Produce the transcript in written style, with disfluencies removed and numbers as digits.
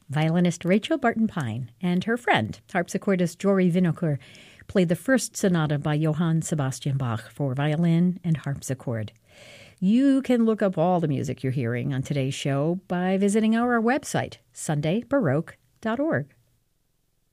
Violinist Rachel Barton Pine and her friend, harpsichordist Jory Winokur, played the first sonata by Johann Sebastian Bach for violin and harpsichord. You can look up all the music you're hearing on today's show by visiting our website, sundaybaroque.org.